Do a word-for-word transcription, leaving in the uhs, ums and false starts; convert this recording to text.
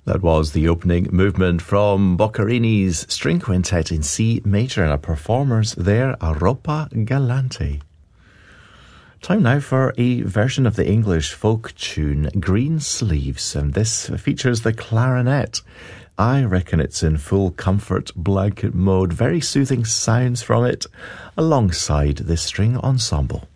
That was the opening movement from Boccherini's String Quintet in C major, and our performers there, Europa Galante. Time now for a version of the English folk tune Green Sleeves, and this features the clarinet. I reckon it's in full comfort blanket mode, very soothing sounds from it, alongside this string ensemble.